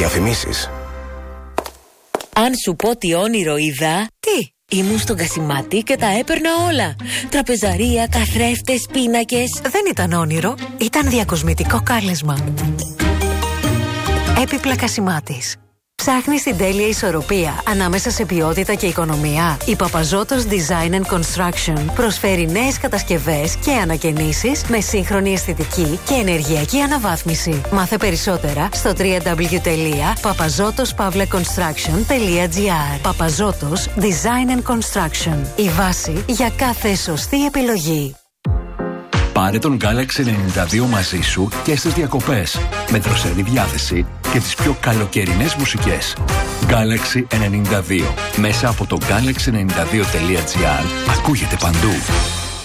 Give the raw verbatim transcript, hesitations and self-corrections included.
Διαφημίσεις. Αν σου πω τι όνειρο είδα. Τι? Ήμουν στον Κασιμάτη και τα έπαιρνα όλα. Τραπεζαρία, καθρέφτες, πίνακες. Δεν ήταν όνειρο, ήταν διακοσμητικό κάλεσμα. Έπιπλα Κασιμάτης. Ψάχνεις την τέλεια ισορροπία ανάμεσα σε ποιότητα και οικονομία? Η Παπαζώτος Design and Construction προσφέρει νέες κατασκευές και ανακαινήσεις με σύγχρονη αισθητική και ενεργειακή αναβάθμιση. Μάθε περισσότερα στο double-u double-u double-u τελεία παπαζώτος παύλα κονστράκσιον τελεία τζι άρ. Παπαζώτος Design and Construction. Η βάση για κάθε σωστή επιλογή. Πάρε τον Galaxy ενενήντα δύο μαζί σου και στις διακοπές, με δροσερή διάθεση και τις πιο καλοκαιρινές μουσικές. Galaxy ενενήντα δύο. Μέσα από το γκάλαξι ενενήντα δύο τελεία τζι άρ ακούγεται παντού.